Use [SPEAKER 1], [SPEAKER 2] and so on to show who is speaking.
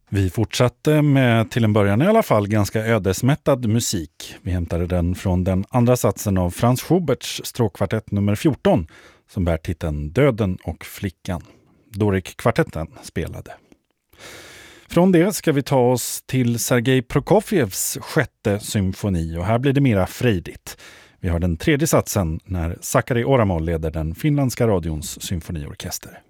[SPEAKER 1] Vi fortsatte med, till en början i alla fall, ganska ödesmättad musik. Vi hämtade den från den andra satsen av Franz Schuberts stråkkvartett nummer 14 som bär titeln Döden och flickan. Doric-kvartetten spelade. Från det ska vi ta oss till Sergej Prokofjevs sjätte symfoni och här blir det mera frejdigt. Vi har den tredje satsen när Sakari Oramol leder den finländska radions symfoniorkester.